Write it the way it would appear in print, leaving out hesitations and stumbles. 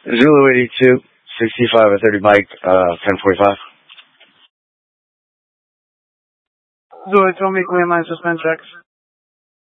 Zulu 82, 65 or 30 Mike, 1045. Zulu 2, make landline suspend checks.